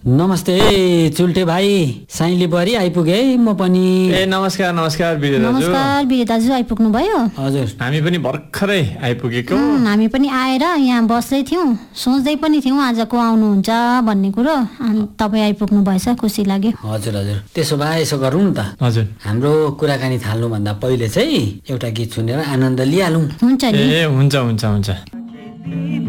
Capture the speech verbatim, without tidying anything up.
नमस्ते चुल्टे भाइ, साइली बुहारी आइपुगे म पनि। ए नमस्कार नमस्कार विजय दाजु। नमस्कार विजय दाजु, आइपुग्नु भयो? हजुर, हामी पनि भर्खरै आइपुगेको। हामी पनि आएर यहाँ बस्दै थियौँ, सोच्दै पनि थियौँ आज को आउनुहुन्छ भन्ने कुरो। तपाईँ आइपुग्नु भएछ, खुसी लाग्यो। हजुर हजुर, त्यसो भए यसो गरौँ न त। हजुर, हाम्रो कुराकानी थाल्नुभन्दा पहिले चाहिँ एउटा गीत सुनेर आनन्द लिइहालौँ। हुन्छ नि। ए हुन्छ हुन्छ हुन्छ।